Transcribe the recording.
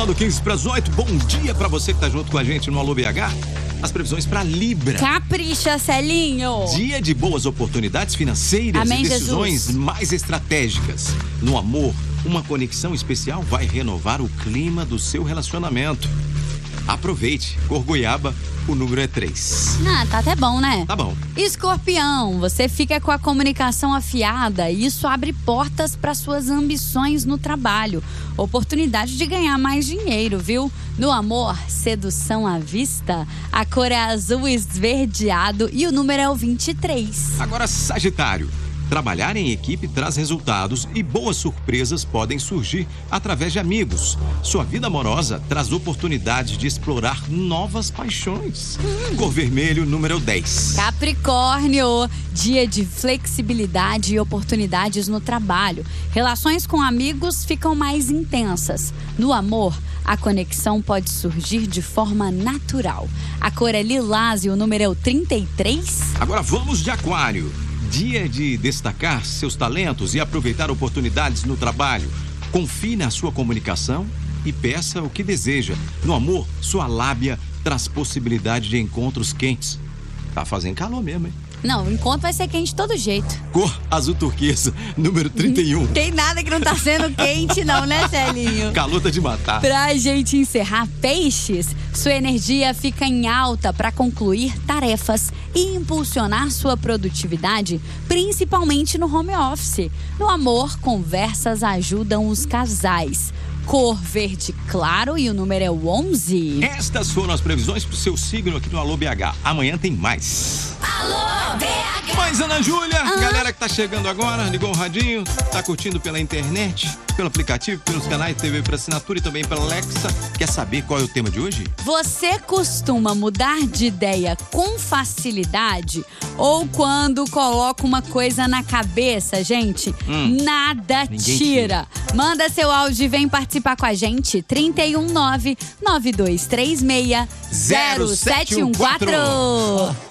Faltando 15 para as 8. Bom dia para você que tá junto com a gente no Alô BH. As previsões para Libra. Capricha, Celinho. Dia de boas oportunidades financeiras. Amém, e decisões Jesus. mais estratégicas. No amor, uma conexão especial vai renovar o clima do seu relacionamento. Aproveite. Cor goiaba, o número é 3. Tá até bom, né? Tá bom. Escorpião, você fica com a comunicação afiada e isso abre portas para suas ambições no trabalho. Oportunidade de ganhar mais dinheiro, viu? No amor, sedução à vista, a cor é azul esverdeado e o número é o 23. Agora, Sagitário. Trabalhar em equipe traz resultados e boas surpresas podem surgir através de amigos. Sua vida amorosa traz oportunidades de explorar novas paixões. Cor vermelho, número 10. Capricórnio, dia de flexibilidade e oportunidades no trabalho. Relações com amigos ficam mais intensas. No amor, a conexão pode surgir de forma natural. A cor é lilás e o número é o 33. Agora vamos de Aquário. Dia de destacar seus talentos e aproveitar oportunidades no trabalho. Confie na sua comunicação e peça o que deseja. No amor, sua lábia traz possibilidade de encontros quentes. Tá fazendo calor mesmo, hein? Não, o encontro vai ser quente de todo jeito. Cor azul turquesa, número 31. Tem nada que não tá sendo quente não, né, Celinho? Calor tá de matar. Pra gente encerrar, peixes, sua energia fica em alta para concluir tarefas e impulsionar sua produtividade, principalmente no home office. No amor, conversas ajudam os casais. Cor verde claro e o número é o 11. Estas foram as previsões pro seu signo aqui no Alô BH. Amanhã tem mais. Alô BH. Mas Ana Júlia, galera que tá chegando agora, ligou o radinho, tá curtindo pela internet, pelo aplicativo, pelos canais de TV por assinatura e também pela Alexa. Quer saber qual é o tema de hoje? Você costuma mudar de ideia com facilidade ou quando coloca uma coisa na cabeça, gente? Nada tira. Manda seu áudio e vem participar com a gente. 319-9236-0714.